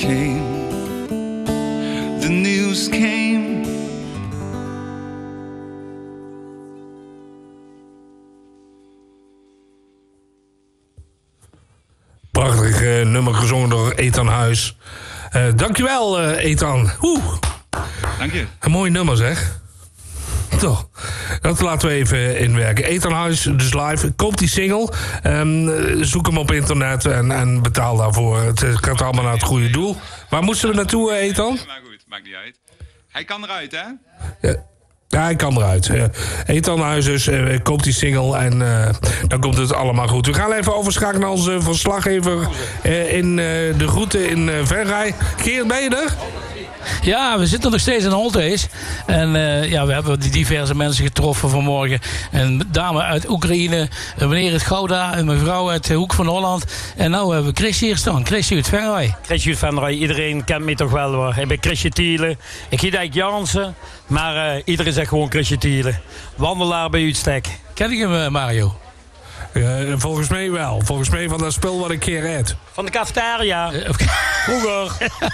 came, the news came. Prachtig nummer gezongen door Ethan Huis. Dankjewel, Ethan. Dank je. Een mooi nummer, zeg. Toch. Dat laten we even inwerken. Ethan Huis, dus live. Koop die single. Zoek hem op internet en betaal daarvoor. Het gaat allemaal naar het goede doel. Waar moesten we naartoe, Ethan? Maar goed, maakt niet uit. Hij kan eruit, hè? Ja, hij kan eruit. Ethan Huis dus, koopt die single en dan komt het allemaal goed. We gaan even overschakelen naar onze verslaggever in de groeten in Venray. Geert, ben je er? Ja, we zitten nog steeds in Holthuis. En we hebben die diverse mensen getroffen vanmorgen. Een dame uit Oekraïne, een meneer uit Gouda, een mevrouw uit de Hoek van Holland. En nu hebben we Chris hier staan. Chris uit Venray. Chris uit Venray, iedereen kent mij toch wel hoor. Ik ben Chrisje Thielen. Ik heet eigenlijk Jansen, maar iedereen zegt gewoon Chrisje Thielen. Wandelaar bij uitstek. Ken ik hem, Mario? Volgens mij wel. Volgens mij van dat spul wat ik keer eet. Van de cafetaria. Vroeger.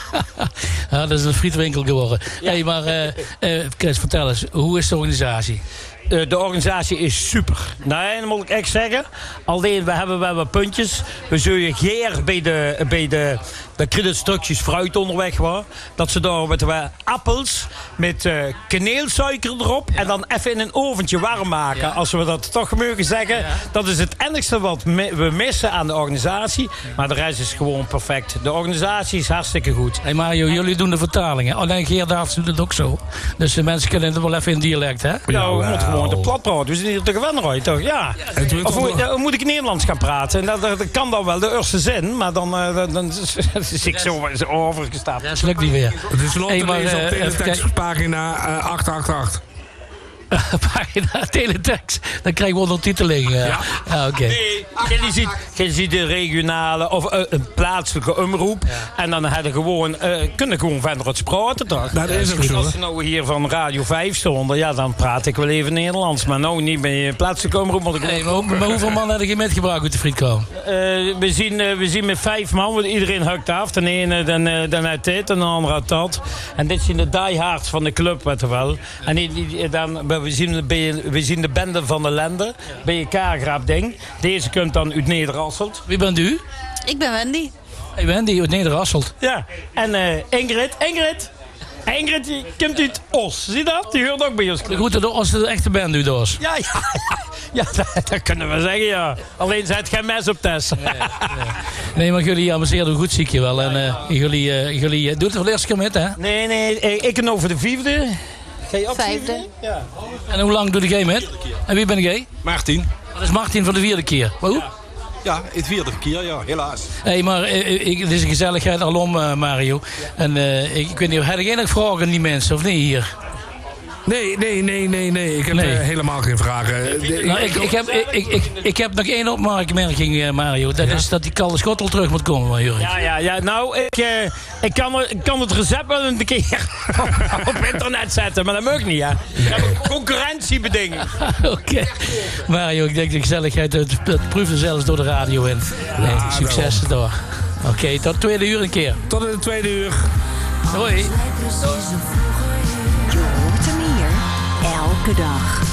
Ja, dat is een frietwinkel geworden. Ja. Hey, maar Chris, vertel eens, hoe is de organisatie? De organisatie is super. Nee, dat moet ik echt zeggen. Alleen, we hebben wel wat puntjes. We zullen geer bij de kredietstukjes fruit onderweg waren. Dat ze daar met appels met kaneelsuiker erop. Ja. En dan even in een oventje warm maken. Ja. Als we dat toch mogen zeggen. Ja. Dat is het enigste wat we missen aan de organisatie. Ja. Maar de rest is gewoon perfect. De organisatie is hartstikke goed. Hey Mario, jullie doen de vertalingen. Alleen Geert doet het ook zo. Dus de mensen kunnen het wel even in dialect, hè? Ja, we moeten gewoon de plat praten. We zijn hier te gewend uit, toch? Ja. Of moet ik Nederlands gaan praten? En dat kan dan wel, de eerste zin. Maar dan is ik zo overgestapt. Dat is lukt niet weer. Het is lont op teletextpagina 888. Pagina teletext. Dan krijgen we ondertiteling. Ja. Oké. Nee, je ziet de regionale of een plaatselijke omroep. Ja. En dan kunnen gewoon verder het praten toch? Dat is ook zo. Als ze nou hier van Radio 5 stonden, ja, dan praat ik wel even Nederlands. Maar nou niet bij je plaatselijke omroep. Maar hoeveel man heb je metgebracht uit de frietkool? We zien met 5 man, want iedereen hukt af. De ene dan uit dit en de andere uit dat. En dit zijn de diehards van de club, weet je wel. En we zien de bende van de Lende bij je Kaargraap-ding. Deze komt dan uit Nederasselt. Wie bent u? Ik ben Wendy. Hey Wendy uit Nederasselt. Ja, en Ingrid die komt uit Os. Zie je dat? Die hoort ook bij ons. Goed, de Os is de echte band u dus. Ja, dat kunnen we zeggen, ja. Alleen zet geen mes op test. Nee, maar jullie amuseerden goed, zie ik je wel. En jullie doen het voor de eerste keer met, hè? Nee, ik en over de 5e. Ga je op 5e? Ja. En hoe lang doe jij met? En wie ben jij? Martin. Dat is Martin voor de 4e keer. Maar hoe? Ja, het 4e keer, ja, helaas. Hey, maar het is een gezelligheid alom, Mario. En ik weet niet, heb jij nog vragen aan die mensen, of niet hier? Nee. Ik heb helemaal geen vragen. Ik heb nog één opmerking, Mario. Dat is dat die Kalle Schottel terug moet komen, Jurk. Ja. Nou, ik kan het recept wel een keer op internet zetten, maar dat mag niet, hè. Ik heb een concurrentiebeding. Oké. Mario, ik denk de gezelligheid, dat proeven zelfs door de radio in. Nee, succes door. Oké, tot 2e uur een keer. Tot in de 2e uur. Hoi. Je hoort hem hier, elke dag.